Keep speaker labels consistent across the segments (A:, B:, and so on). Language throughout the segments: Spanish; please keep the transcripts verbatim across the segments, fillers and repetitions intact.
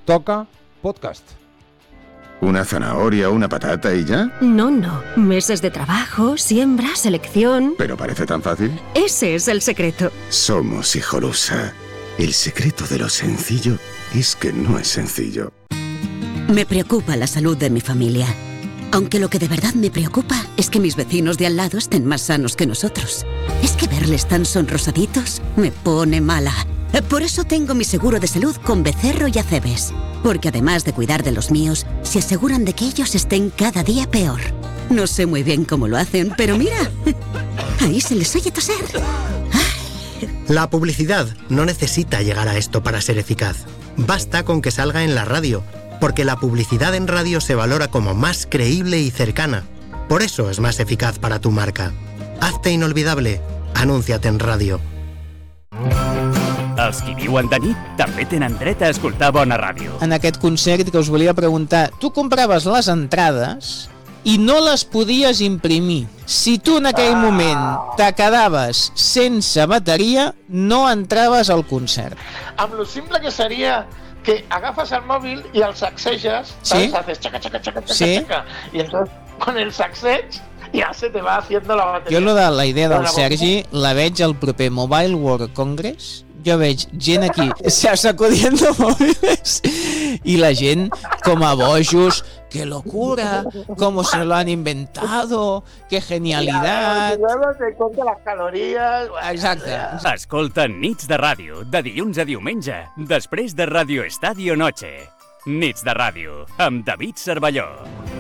A: toca podcast.
B: ¿Una zanahoria, una patata y ya?
C: No, no. Meses de trabajo, siembra, selección...
B: ¿Pero parece tan fácil?
C: Ese es el secreto.
B: Somos Hijolusa. El secreto de lo sencillo es que no es sencillo.
D: Me preocupa la salud de mi familia. Aunque lo que de verdad me preocupa es que mis vecinos de al lado estén más sanos que nosotros. Es que verles tan sonrosaditos me pone mala. Por eso tengo mi seguro de salud con Becerro y Acebes. Porque además de cuidar de los míos, se aseguran de que ellos estén cada día peor. No sé muy bien cómo lo hacen, pero mira, ahí se les oye toser.
E: La publicidad no necesita llegar a esto para ser eficaz. Basta con que salga en la radio, porque la publicidad en radio se valora como más creíble y cercana. Por eso es más eficaz para tu marca. Hazte inolvidable. Anúnciate en radio.
F: Els qui viuen de nit també tenen dret a escoltar bona ràdio.
G: En aquest concert que us volia preguntar, tu compraves les entrades i no les podies imprimir. Si tu en aquell ah. moment te quedaves sense bateria, no entraves al concert.
H: Amb lo simple que seria que agafes el móvil y al sacsejas, ¿sabes? ¿Sí? Haces chaca, chaca, chaca, chaca, ¿Sí? chaca, y entonces con el sacsej ya se te va haciendo la bateria.
G: Jo lo de la idea del Sergi la veig al proper Mobile World Congress. Jo veig gent aquí sacudiendo móviles y la gent com a bojos, qué locura, cómo se lo han inventado, qué genialidad.
H: Te cuenta las calorías.
G: Exacte.
F: Escolta Nits de Ràdio, de dilluns a diumenge, després de Radio Estadio Noche. Nits de Ràdio, amb David Cervelló.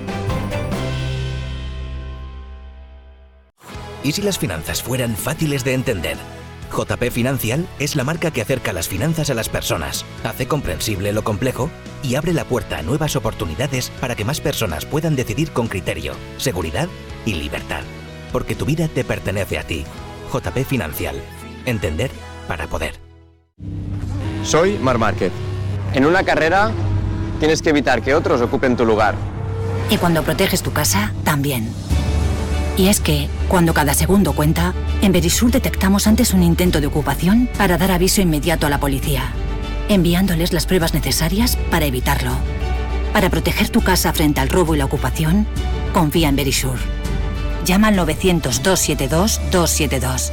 I: ¿Y si las finanzas fueran fáciles de entender? J P Financial es la marca que acerca las finanzas a las personas, hace comprensible lo complejo y abre la puerta a nuevas oportunidades para que más personas puedan decidir con criterio, seguridad y libertad. Porque tu vida te pertenece a ti. J P Financial. Entender para poder.
J: Soy Marc Márquez. En una carrera tienes que evitar que otros ocupen tu lugar.
K: Y cuando proteges tu casa, también. Y es que, cuando cada segundo cuenta, en Verisur detectamos antes un intento de ocupación para dar aviso inmediato a la policía, enviándoles las pruebas necesarias para evitarlo. Para proteger tu casa frente al robo y la ocupación, confía en Verisur. Llama al novecientos, doscientos setenta y dos, doscientos setenta y dos.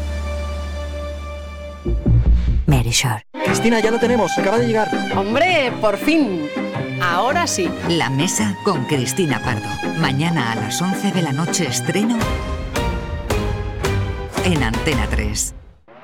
K: Verisur.
L: Cristina, ya lo tenemos, acaba de llegar.
M: ¡Hombre, por fin! Ahora sí.
N: La Mesa con Cristina Pardo. Mañana a las once de la noche estreno en Antena tres.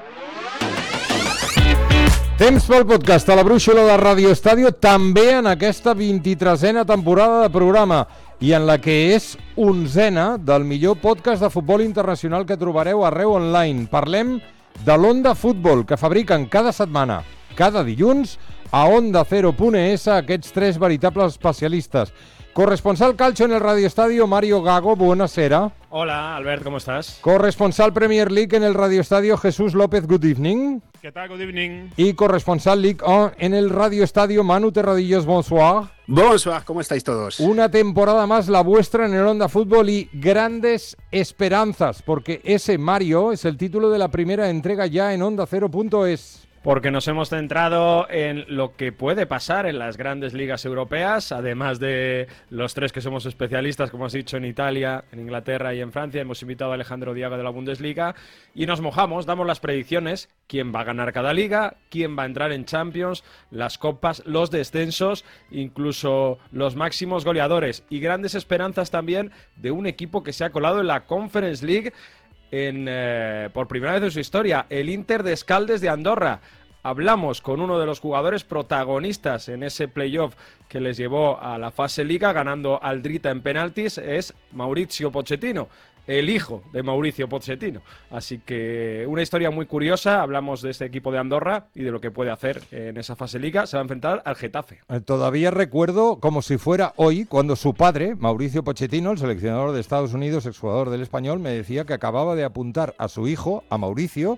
A: Temps pel podcast a la brúixola de Radio Estadio, també en aquesta vint-i-tresena temporada de programa i en la que és onzena del millor podcast de futbol internacional que trobareu arreu online. Parlem de l'Onda Futbol, que fabriquen cada setmana, cada dilluns, a onda cero punt es, aquests tres veritables especialistes. Corresponsal calcio en el Radio Estadio, Mario Gago, buonasera.
O: Hola, Albert, ¿cómo estás?
A: Corresponsal Premier League en el Radio Estadio, Jesús López, good evening.
O: ¿Qué tal? Good evening.
A: Y corresponsal Ligue uno en el Radio Estadio, Manu Terradillos, bonsoir.
P: Bonsoir, ¿cómo estáis todos?
A: Una temporada más la vuestra en el Onda Fútbol y grandes esperanzas, porque ese, Mario, es el título de la primera entrega ya en onda cero punto es.
O: Porque nos hemos centrado en lo que puede pasar en las grandes ligas europeas, además de los tres que somos especialistas, como has dicho, en Italia, en Inglaterra y en Francia. Hemos invitado a Alejandro Diaga de la Bundesliga y nos mojamos, damos las predicciones, quién va a ganar cada liga, quién va a entrar en Champions, las copas, los descensos, incluso los máximos goleadores y grandes esperanzas también de un equipo que se ha colado en la Conference League En, eh, por primera vez en su historia, el Inter de Escaldes de Andorra. Hablamos con uno de los jugadores protagonistas en ese playoff que les llevó a la fase liga, ganando al Drita en penaltis, es Mauricio Pochettino, el hijo de Mauricio Pochettino. Así que una historia muy curiosa. Hablamos de este equipo de Andorra y de lo que puede hacer en esa fase liga. Se va a enfrentar al Getafe.
A: Todavía recuerdo como si fuera hoy, cuando su padre, Mauricio Pochettino, el seleccionador de Estados Unidos, exjugador del Español, me decía que acababa de apuntar a su hijo, a Mauricio,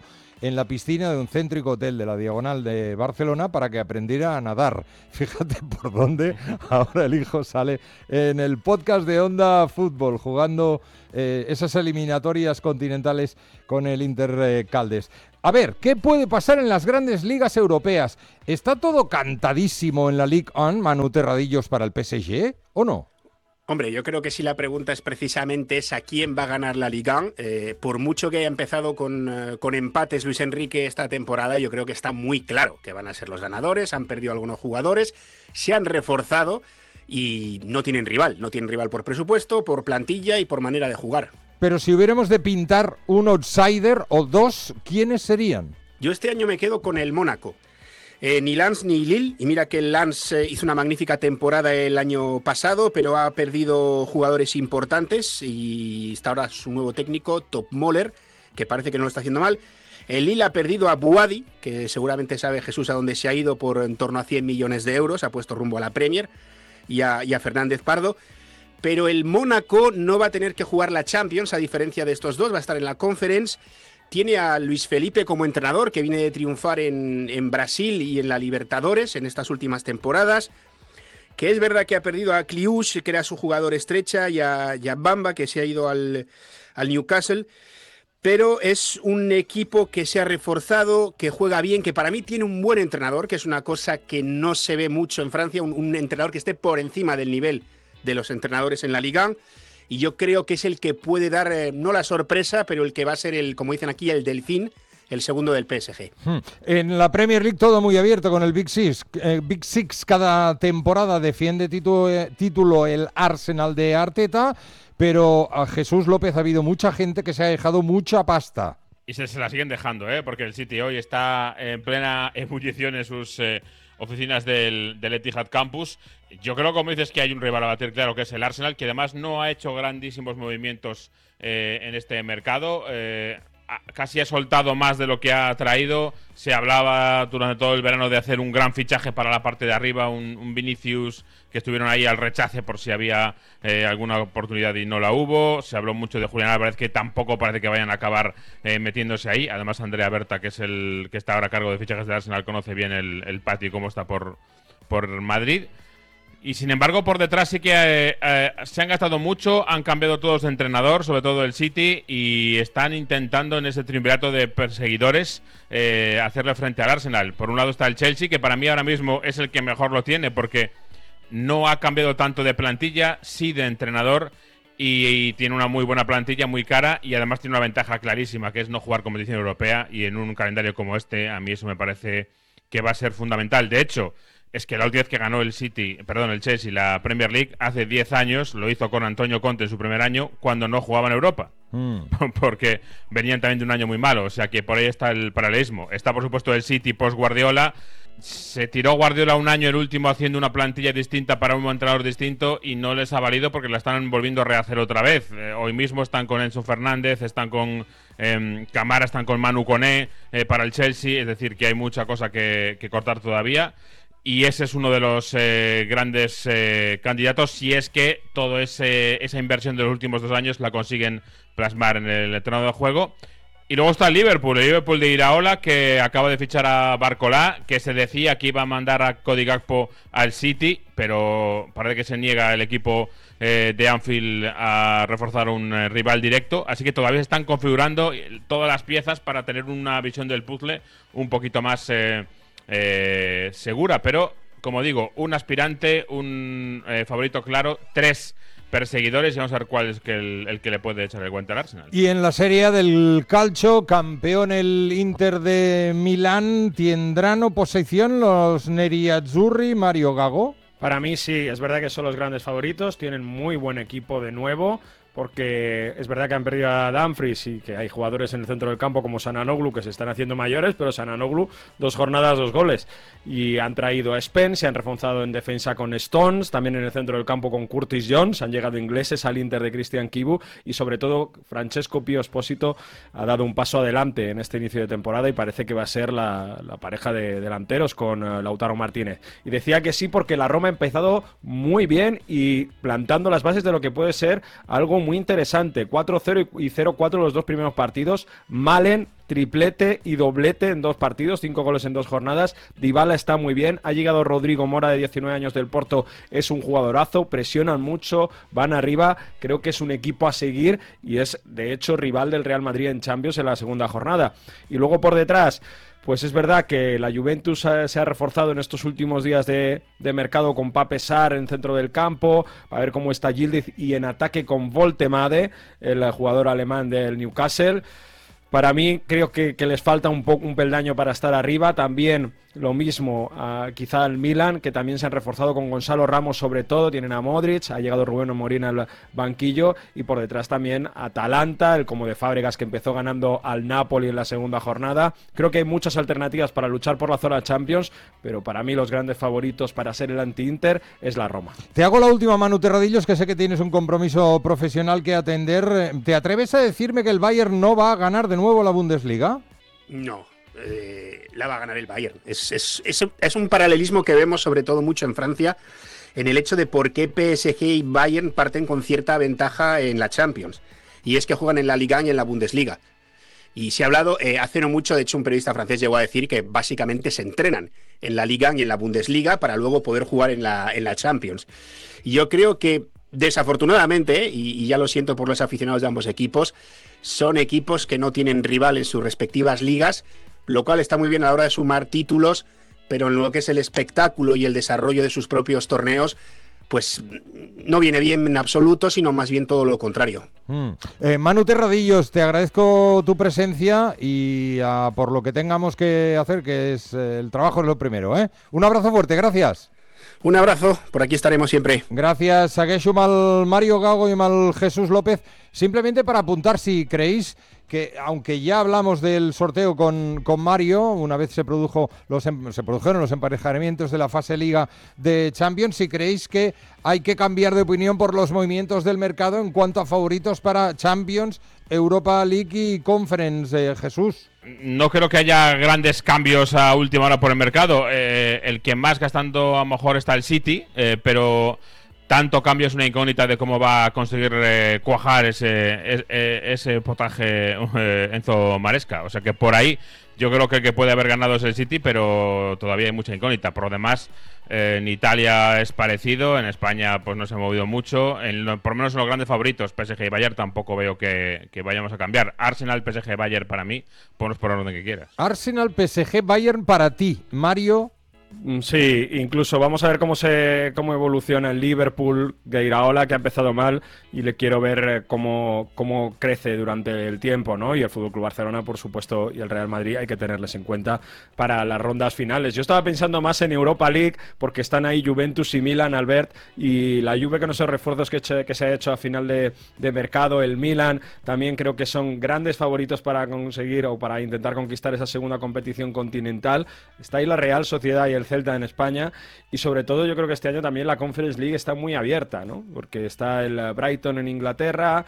A: en la piscina de un céntrico hotel de la Diagonal de Barcelona para que aprendiera a nadar. Fíjate por dónde ahora el hijo sale en el podcast de Onda Fútbol, jugando eh, esas eliminatorias continentales con el Inter eh, Caldes. A ver, ¿qué puede pasar en las grandes ligas europeas? ¿Está todo cantadísimo en la Ligue uno, Manu Terradillos, para el P S G o no?
P: Hombre, yo creo que si la pregunta es precisamente esa, ¿quién va a ganar la Ligue uno? Eh, por mucho que haya empezado con, uh, con empates Luis Enrique esta temporada, yo creo que está muy claro que van a ser los ganadores. Han perdido algunos jugadores, se han reforzado y no tienen rival. No tienen rival por presupuesto, por plantilla y por manera de jugar.
A: Pero si hubiéramos de pintar un outsider o dos, ¿quiénes serían?
P: Yo este año me quedo con el Mónaco. Eh, ni Lens ni Lille, y mira que el Lens eh, hizo una magnífica temporada el año pasado, pero ha perdido jugadores importantes y está ahora su nuevo técnico, Top Moller, que parece que no lo está haciendo mal. El Lille ha perdido a Buadi, que seguramente sabe Jesús a dónde se ha ido por en torno a cien millones de euros, ha puesto rumbo a la Premier, y a, y a Fernández Pardo. Pero el Mónaco no va a tener que jugar la Champions, a diferencia de estos dos, va a estar en la Conference. Tiene a Luis Felipe como entrenador, que viene de triunfar en, en Brasil y en la Libertadores en estas últimas temporadas. Que es verdad que ha perdido a Kliush, que era su jugador estrecha, y a, y a Bamba, que se ha ido al, al Newcastle. Pero es un equipo que se ha reforzado, que juega bien, que para mí tiene un buen entrenador, que es una cosa que no se ve mucho en Francia, un, un entrenador que esté por encima del nivel de los entrenadores en la Liga, y yo creo que es el que puede dar, eh, no la sorpresa, pero el que va a ser, el, como dicen aquí, el delfín, el segundo del P S G.
A: Hmm. En la Premier League todo muy abierto con el Big Six. Eh, Big Six cada temporada defiende título, eh, título el Arsenal de Arteta, pero a Jesús López ha habido mucha gente que se ha dejado mucha pasta.
Q: Y se, se la siguen dejando, ¿eh? Porque el City hoy está en plena ebullición en sus eh, oficinas del, del Etihad Campus. Yo creo, como dices, que hay un rival a batir, claro, que es el Arsenal, que además no ha hecho grandísimos movimientos eh, en este mercado. Eh, casi ha soltado más de lo que ha traído. Se hablaba durante todo el verano de hacer un gran fichaje para la parte de arriba, un, un Vinicius, que estuvieron ahí al rechace por si había eh, alguna oportunidad y no la hubo. Se habló mucho de Julián Álvarez, que tampoco parece que vayan a acabar eh, metiéndose ahí. Además, Andrea Berta, que es el que está ahora a cargo de fichajes de Arsenal, conoce bien el, el patio y cómo está por, por Madrid. Y sin embargo, por detrás sí que eh, eh, se han gastado mucho, han cambiado todos de entrenador, sobre todo el City, y están intentando en ese triunvirato de perseguidores eh, hacerle frente al Arsenal. Por un lado está el Chelsea, que para mí ahora mismo es el que mejor lo tiene, porque no ha cambiado tanto de plantilla, sí de entrenador, y, y tiene una muy buena plantilla, muy cara, y además tiene una ventaja clarísima, que es no jugar competición europea, y en un calendario como este, a mí eso me parece que va a ser fundamental. De hecho, es que la última vez que ganó el City, perdón, el Chelsea, la Premier League, hace diez años, lo hizo con Antonio Conte en su primer año, cuando no jugaba en Europa. Mm. Porque venían también de un año muy malo, o sea que por ahí está el paralelismo. Está, por supuesto, el City post-Guardiola. Se tiró Guardiola un año, el último, haciendo una plantilla distinta para un entrenador distinto, y no les ha valido porque la están volviendo a rehacer otra vez. Eh, hoy mismo están con Enzo Fernández, están con eh, Camara, están con Manu Koné eh, para el Chelsea, es decir, que hay mucha cosa que, que cortar todavía. Y ese es uno de los eh, grandes eh, candidatos, si es que toda esa inversión de los últimos dos años la consiguen plasmar en el terreno de juego. Y luego está el Liverpool, el Liverpool de Iraola, que acaba de fichar a Barcola, que se decía que iba a mandar a Cody Gakpo al City, pero parece que se niega el equipo eh, de Anfield a reforzar un eh, rival directo. Así que todavía están configurando todas las piezas para tener una visión del puzzle un poquito más Eh, Eh, segura, pero como digo, un aspirante, un eh, favorito claro, tres perseguidores, y vamos a ver cuál es que el, el que le puede echar el guante al Arsenal.
A: Y en la Serie A del Calcio, campeón el Inter de Milán, ¿tendrán oposición los nerazzurri, Mario Gago?
O: Para mí sí, es verdad que son los grandes favoritos, tienen muy buen equipo de nuevo, porque es verdad que han perdido a Dumfries y que hay jugadores en el centro del campo como Sananoglu que se están haciendo mayores, pero Sananoglu, dos jornadas, dos goles. Y han traído a Spence, se han reforzado en defensa con Stones, también en el centro del campo con Curtis Jones, han llegado ingleses al Inter de Christian Kibu, y sobre todo Francesco Pio Esposito ha dado un paso adelante en este inicio de temporada y parece que va a ser la, la pareja de delanteros con uh, Lautaro Martínez. Y decía que sí porque la Roma ha empezado muy bien y plantando las bases de lo que puede ser algo muy interesante, cuatro cero y cero cuatro los dos primeros partidos. Malen, triplete y doblete en dos partidos, cinco goles en dos jornadas. Dybala está muy bien, ha llegado Rodrigo Mora de diecinueve años del Porto, es un jugadorazo, presionan mucho, van arriba, creo que es un equipo a seguir y es de hecho rival del Real Madrid en Champions en la segunda jornada. Y luego por detrás, pues es verdad que la Juventus ha, se ha reforzado en estos últimos días de, de mercado con Pape Sarr en centro del campo, a ver cómo está Yildiz, y en ataque con Voltemade, el jugador alemán del Newcastle. Para mí creo que, que les falta un poco un peldaño para estar arriba. También lo mismo uh, quizá al Milan, que también se han reforzado con Gonzalo Ramos sobre todo, tienen a Modric, ha llegado Rubén Morín al banquillo, y por detrás también Atalanta, el como de Fábregas, que empezó ganando al Napoli en la segunda jornada. Creo que hay muchas alternativas para luchar por la zona Champions, pero para mí los grandes favoritos para ser el anti-Inter es la Roma.
A: Te hago la última, Manu Terradillos, que sé que tienes un compromiso profesional que atender. ¿Te atreves a decirme que el Bayern no va a ganar de nuevo la Bundesliga?
P: No. Eh, la va a ganar el Bayern. Es, es, es, es un paralelismo que vemos sobre todo mucho en Francia, en el hecho de por qué P S G y Bayern parten con cierta ventaja en la Champions. Y es que juegan en la Liga y en la Bundesliga. Y se ha hablado, eh, hace no mucho, de hecho un periodista francés llegó a decir que básicamente se entrenan en la Liga y en la Bundesliga para luego poder jugar en la, en la Champions. Y yo creo que desafortunadamente, y, y ya lo siento por los aficionados de ambos equipos, son equipos que no tienen rival en sus respectivas ligas, lo cual está muy bien a la hora de sumar títulos, pero en lo que es el espectáculo y el desarrollo de sus propios torneos, pues no viene bien en absoluto, sino más bien todo lo contrario.
A: Mm. Eh, Manu Terradillos, te agradezco tu presencia y uh, por lo que tengamos que hacer, que es eh, el trabajo es lo primero, ¿eh? Un abrazo fuerte, gracias.
P: Un abrazo, por aquí estaremos siempre.
A: Gracias, segueixo amb el Mario Gago y amb el Jesús López. Simplemente para apuntar, si creéis que, aunque ya hablamos del sorteo con, con Mario, una vez se produjo los se produjeron los emparejamientos de la fase Liga de Champions, si creéis que hay que cambiar de opinión por los movimientos del mercado en cuanto a favoritos para Champions, Europa League y Conference, eh, Jesús.
Q: No creo que haya grandes cambios a última hora por el mercado. Eh, el que más gastando a lo mejor está el City, eh, pero tanto cambio es una incógnita de cómo va a conseguir eh, cuajar ese, ese, ese potaje eh, Enzo Maresca. O sea que por ahí yo creo que el que puede haber ganado es el City, pero todavía hay mucha incógnita. Por lo demás, eh, en Italia es parecido, en España pues no se ha movido mucho. En lo, por lo menos en los grandes favoritos, P S G y Bayern, tampoco veo que, que vayamos a cambiar. Arsenal, P S G, Bayern para mí, ponnos por orden que quieras.
A: Arsenal, P S G, Bayern para ti, Mario.
O: Sí, incluso vamos a ver cómo se cómo evoluciona el Liverpool de Iraola, que ha empezado mal, y le quiero ver cómo, cómo crece durante el tiempo, ¿no? Y el F C Barcelona, por supuesto, y el Real Madrid hay que tenerles en cuenta para las rondas finales. Yo estaba pensando más en Europa League, porque están ahí Juventus y Milan, Albert, y la Juve con esos refuerzos que, hecho, que se ha hecho a final de, de mercado, el Milan, también creo que son grandes favoritos para conseguir o para intentar conquistar esa segunda competición continental. Está ahí la Real Sociedad y el Celta en España, y sobre todo yo creo que este año también la Conference League está muy abierta, ¿no? Porque está el Brighton en Inglaterra,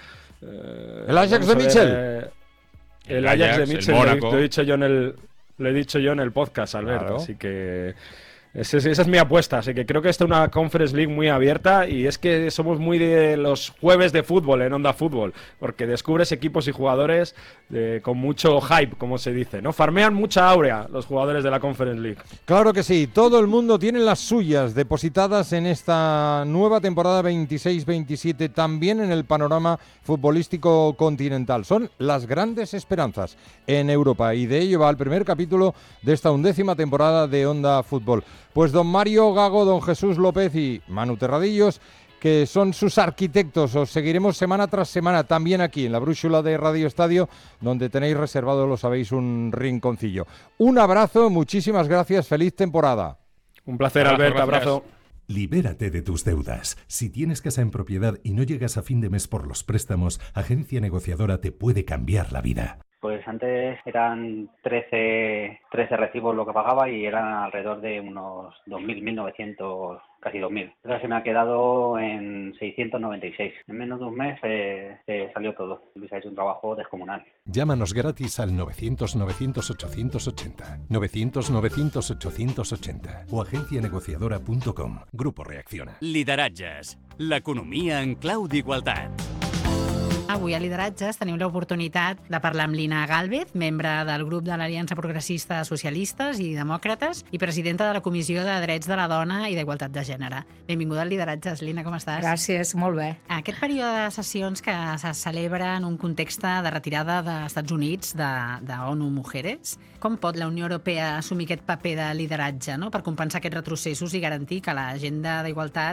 O: eh,
A: el Ajax de Mitchell,
O: eh, el, el Ajax, Ajax de Mitchell, lo, lo he dicho yo en el lo he dicho yo en el podcast, Alberto, claro. Así que esa es, esa es mi apuesta, así que creo que está una Conference League muy abierta, y es que somos muy de los jueves de fútbol en Onda Fútbol, porque descubres equipos y jugadores de, con mucho hype, como se dice, ¿no? Farmean mucha áurea los jugadores de la Conference League.
A: Claro que sí, todo el mundo tiene las suyas depositadas en esta nueva temporada veintiséis veintisiete, también en el panorama futbolístico continental. Son las grandes esperanzas en Europa, y de ello va el primer capítulo de esta undécima temporada de Onda Fútbol. Pues don Mario Gago, don Jesús López y Manu Terradillos, que son sus arquitectos, os seguiremos semana tras semana también aquí en la brújula de Radio Estadio, donde tenéis reservado, lo sabéis, un rinconcillo. Un abrazo, muchísimas gracias, feliz temporada.
O: Un placer, Albert, abrazo.
R: Libérate de tus deudas. Si tienes casa en propiedad y no llegas a fin de mes por los préstamos, Agencia Negociadora te puede cambiar la vida.
S: Pues antes eran trece, trece recibos lo que pagaba, y eran alrededor de unos dos mil, mil novecientos, casi dos mil. Ahora se me ha quedado en seiscientos noventa y seis. En menos de un mes eh, eh, salió todo. Luis ha hecho un trabajo descomunal.
R: Llámanos gratis al novecientos, novecientos, ochocientos ochenta. novecientos, novecientos, ochocientos ochenta. O agencia negociadora punto com. Grupo Reacciona.
F: Lideratges. L'economia en clau d'igualtat.
T: Avui a Lideratges tenim l'oportunitat de parlar amb Lina Gálvez, membre del grup de l'Aliança Progressista de Socialistes i Demòcrates i presidenta de la Comissió de Drets de la Dona i d'Igualtat de Gènere. Benvinguda al Lideratges, Lina, com estàs?
U: Gràcies, molt bé.
T: Aquest període de sessions que se celebra en un context de retirada dels Estats Units de, de ONU Mujeres, com pot la Unió Europea assumir aquest paper de lideratge, no?, per compensar aquests retrocessos i garantir que l'agenda d'igualtat